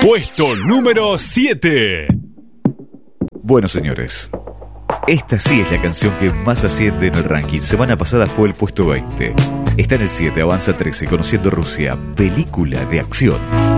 Puesto número 7. Bueno, señores, esta sí es la canción que más asciende en el ranking. Semana pasada fue el puesto 20. Está en el 7, avanza 13, Conociendo Rusia, película de acción.